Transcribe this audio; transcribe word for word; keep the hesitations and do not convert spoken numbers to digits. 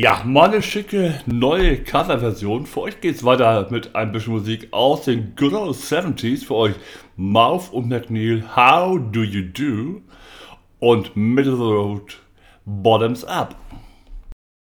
Ja, mal eine schicke neue Coverversion. Für euch geht's weiter mit ein bisschen Musik aus den Good Old Seventies. Für euch Mouth und McNeil, How Do You Do? Und Middle of the Road, Bottoms Up.